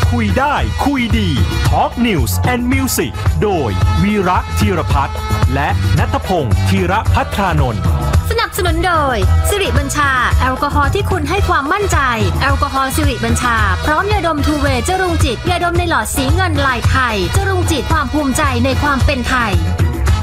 คุยได้คุยดี Talk News and Music โดยวีระธีรพัฒน์และณัฐพงศ์ธีรภัทรานนท์สนับสนุนโดยสิริบัญชาแอลกอฮอล์ที่คุณให้ความมั่นใจแอลกอฮอล์สิริบัญชาพร้อมยาดมทูเวย์จรุงจิตยาดมในหลอดสีเงินลายไทยจรุงจิตความภูมิใจในความเป็นไทย